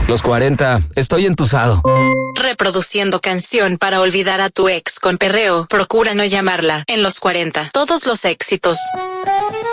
Los 40, estoy entusado. Reproduciendo canción para olvidar a tu ex con perreo. Procura no llamarla en los 40. Todos los éxitos.